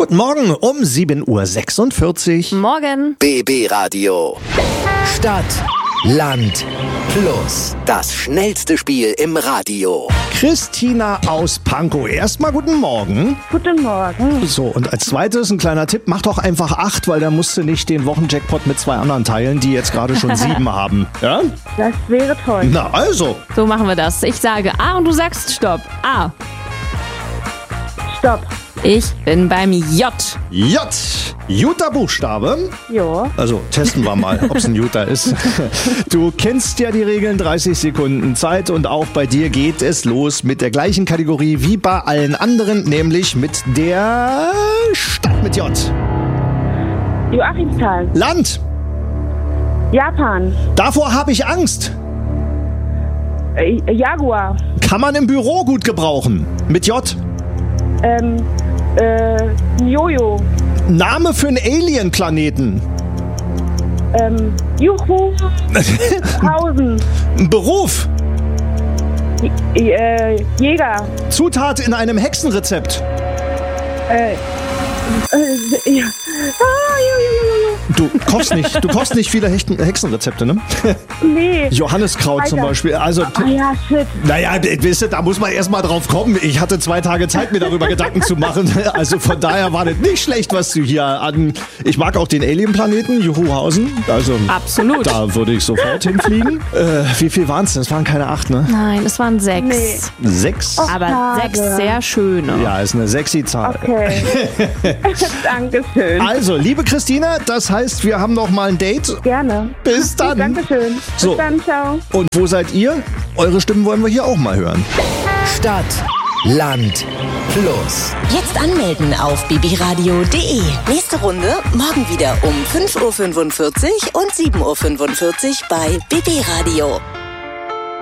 Guten Morgen um 7:46 Uhr. Morgen. BB Radio. Stadt, Land, Plus. Das schnellste Spiel im Radio. Christina aus Pankow. Erstmal guten Morgen. Guten Morgen. So, und als zweites ein kleiner Tipp. Mach doch einfach 8, weil dann musst du nicht den Wochenjackpot mit 2 anderen teilen, die jetzt gerade schon 7 haben. Ja? Das wäre toll. Na also. So machen wir das. Ich sage A und du sagst Stopp. A. Stopp. Ich bin beim J. J. Guter Buchstabe. Jo. Also testen wir mal, ob es ein Guter ist. Du kennst ja die Regeln, 30 Sekunden Zeit und auch bei dir geht es los mit der gleichen Kategorie wie bei allen anderen, nämlich mit der Stadt mit J. Joachimsthal. Land. Japan. Davor habe ich Angst. Jaguar. Kann man im Büro gut gebrauchen. Mit J. Jojo. Name für einen Alien-Planeten. Juhu. Hausen. Beruf. Jäger. Zutat in einem Hexenrezept. Ja. Du kochst nicht viele Hexenrezepte, ne? Nee. Johanniskraut zum Alter. Beispiel. Also, Ah ja, shit. naja, wisst ihr, da muss man erst mal drauf kommen. Ich hatte 2 Tage Zeit, mir darüber Gedanken zu machen. Also von daher war das nicht schlecht, was du hier an... Ich mag auch den Alien-Planeten, Juhuhausen. Also Absolut. Da würde ich sofort hinfliegen. Wie viel waren es denn? Es waren keine 8, ne? Nein, es waren 6. Nee. 6? Aber Schade. 6 sehr schöne. Ja, ist eine sexy Zahl. Okay. Dankeschön. Also, liebe Christina, das heißt, wir haben noch mal ein Date. Gerne. Bis dann. Dankeschön. So. Bis dann, ciao. Und wo seid ihr? Eure Stimmen wollen wir hier auch mal hören. Stadt, Land, Plus. Jetzt anmelden auf bbradio.de. Nächste Runde morgen wieder um 5:45 Uhr und 7:45 Uhr bei BB Radio.